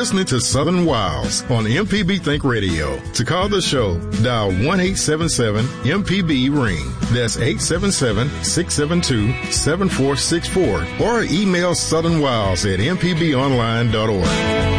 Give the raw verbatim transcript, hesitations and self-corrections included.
listening to Southern Wilds on M P B Think Radio. To call the show, dial one eight seven seven M P B ring. That's eight seven seven, six seven two, seven four six four. Or email Southern Wilds at m p b online dot org.